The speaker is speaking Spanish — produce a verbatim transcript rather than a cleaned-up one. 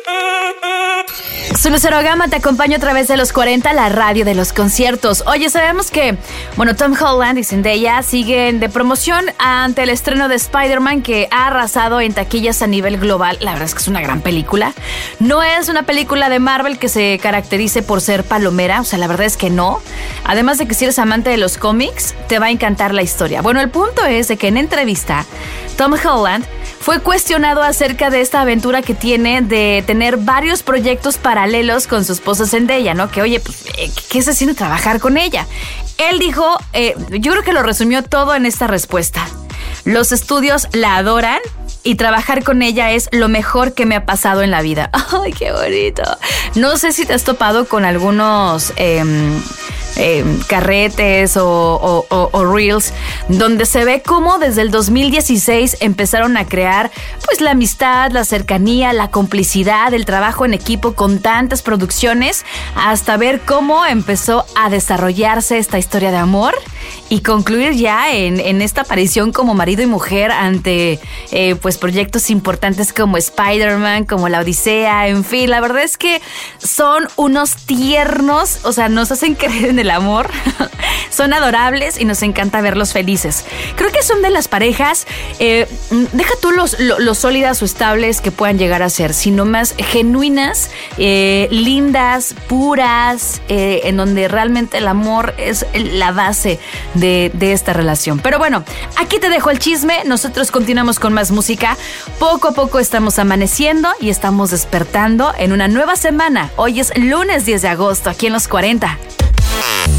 Soy Lucero Gama, te acompaño a través de los cuarenta, la radio de los conciertos. Oye, sabemos que, bueno, Tom Holland y Zendaya siguen de promoción ante el estreno de Spider-Man, que ha arrasado en taquillas a nivel global. La verdad es que es una gran película. No es una película de Marvel que se caracterice por ser palomera, o sea, la verdad es que no. Además de que si eres amante de los cómics, te va a encantar la historia. Bueno, el punto es de que en entrevista, Tom Holland fue cuestionado acerca de esta aventura que tiene de tener varios proyectos paralelos con su esposa Zendaya, ¿no? Que, oye, pues, ¿qué se siente trabajar con ella? Él dijo, eh, yo creo que lo resumió todo en esta respuesta. Los estudios la adoran y trabajar con ella es lo mejor que me ha pasado en la vida. ¡Ay, qué bonito! No sé si te has topado con algunos Eh, Eh, carretes o, o, o, o reels donde se ve cómo desde el dos mil dieciséis empezaron a crear pues la amistad, la cercanía, la complicidad, el trabajo en equipo con tantas producciones, hasta ver cómo empezó a desarrollarse esta historia de amor y concluir ya en, en esta aparición como marido y mujer ante eh, pues proyectos importantes como Spider-Man, como La Odisea, en fin. La verdad es que son unos tiernos, o sea, nos hacen creer en el amor, son adorables y nos encanta verlos felices. Creo que son de las parejas, eh, deja tú los, los, los sólidas o estables que puedan llegar a ser, sino más genuinas, eh, lindas, puras, eh, en donde realmente el amor es la base de, de esta relación. Pero bueno, aquí te dejo el chisme, nosotros continuamos con más música. Poco a poco estamos amaneciendo y estamos despertando en una nueva semana. Hoy es lunes diez de agosto, aquí en los cuarenta.